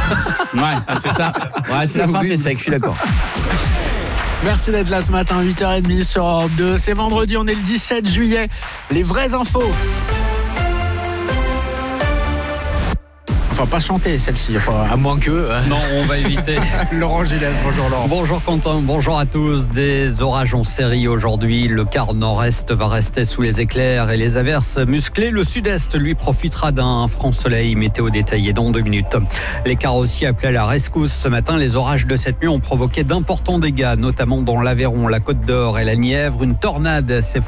Ouais, c'est ça. Ouais, c'est la fin, c'est sec, je suis d'accord. Merci d'être là ce matin, 8h30 sur Europe 2. C'est vendredi, on est le 17 juillet. Les vraies infos. Enfin, pas chanter celle-ci, à moins que... Non, on va éviter. Laurent Gilles, bonjour Laurent. Bonjour Quentin, bonjour à tous. Des orages en série aujourd'hui. Le quart nord-est va rester sous les éclairs et les averses musclées. Le sud-est, lui, profitera d'un franc soleil. Météo détaillée dans 2 minutes. Les carrossiers appelés à la rescousse ce matin. Les orages de cette nuit ont provoqué d'importants dégâts, notamment dans l'Aveyron, la Côte d'Or et la Nièvre. Une tornade s'est